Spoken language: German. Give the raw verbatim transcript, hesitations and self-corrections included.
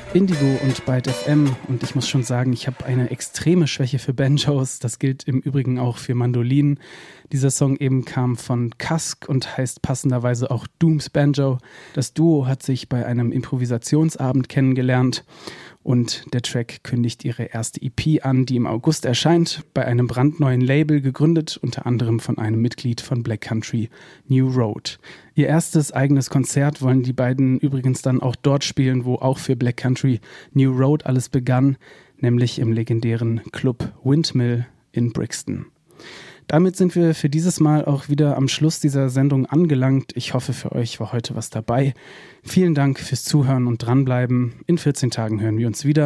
Indigo und Byte F M, und ich muss schon sagen, ich habe eine extreme Schwäche für Banjos. Das gilt im Übrigen auch für Mandolinen. Dieser Song eben kam von Kask und heißt passenderweise auch Dooms Banjo. Das Duo hat sich bei einem Improvisationsabend kennengelernt und der Track kündigt ihre erste E P an, die im August erscheint, bei einem brandneuen Label gegründet, unter anderem von einem Mitglied von Black Country, New Road. Ihr erstes eigenes Konzert wollen die beiden übrigens dann auch dort spielen, wo auch für Black Country New Road alles begann, nämlich im legendären Club Windmill in Brixton. Damit sind wir für dieses Mal auch wieder am Schluss dieser Sendung angelangt. Ich hoffe, für euch war heute was dabei. Vielen Dank fürs Zuhören und Dranbleiben. In vierzehn Tagen hören wir uns wieder.